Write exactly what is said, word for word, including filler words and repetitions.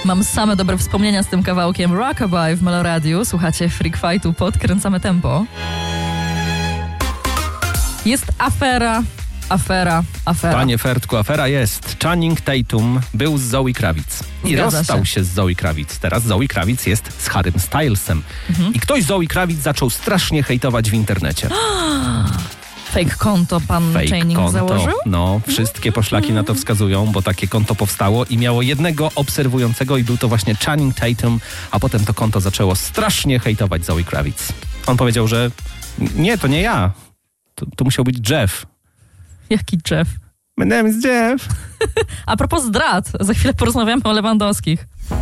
Mam same dobre wspomnienia z tym kawałkiem Rockabye w Meloradiu. Słuchacie Freak Fightu, podkręcamy tempo. Jest afera, afera, afera. Panie Fertku, afera jest. Channing Tatum był z Zoe Kravitz i Zgadza rozstał się. się z Zoe Kravitz. Teraz Zoe Kravitz jest z Harrym Stylesem. Mhm. I ktoś Zoe Kravitz zaczął strasznie hejtować w internecie. Fake konto pan Fake Channing konto. założył? No, wszystkie poszlaki na to wskazują, bo takie konto powstało i miało jednego obserwującego i był to właśnie Channing Tatum, a potem to konto zaczęło strasznie hejtować Zoe Kravitz. On powiedział, że nie, to nie ja. To, to musiał być Jeff. Jaki Jeff? My name is Jeff. A propos zdrad, za chwilę porozmawiamy o Lewandowskich.